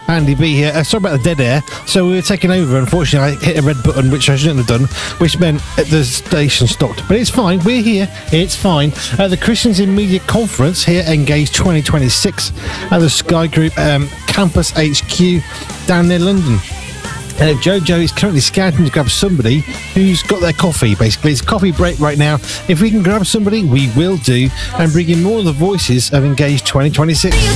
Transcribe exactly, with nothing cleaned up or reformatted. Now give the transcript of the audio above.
Andy B here. Uh, sorry about the dead air. So we were taking over. Unfortunately, I hit a red button, which I shouldn't have done, which meant the station stopped. But it's fine. We're here. It's fine. Uh, the Christians in Media Conference here, Engage twenty twenty-six, at the Sky Group um, Campus H Q down near London. And if Jojo is currently scouting to grab somebody who's got their coffee, basically. It's coffee break right now. If we can grab somebody, we will do, and bring in more of the voices of Engage twenty twenty-six.